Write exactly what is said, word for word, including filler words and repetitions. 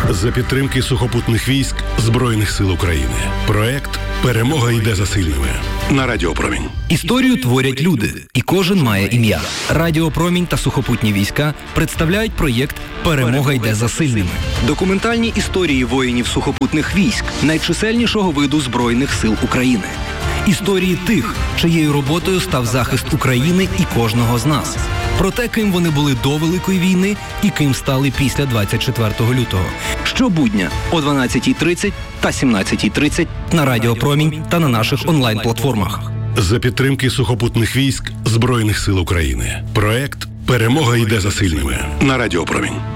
За підтримки сухопутних військ Збройних сил України. Проект «Перемога йде за сильними» на Радіо Промінь. Історію творять люди, і кожен має ім'я. Радіо Промінь та сухопутні війська представляють проєкт «Перемога йде за сильними». Документальні історії воїнів сухопутних військ, найчисельнішого виду Збройних сил України. Історії тих, чиєю роботою став захист України і кожного з нас. Про те, ким вони були до Великої війни і ким стали після двадцять четвертого лютого. Щобудня о дванадцятій тридцять та сімнадцятій тридцять на Радіо Промінь та на наших онлайн-платформах. За підтримки сухопутних військ Збройних сил України. Проект «Перемога йде за сильними» на Радіо Промінь.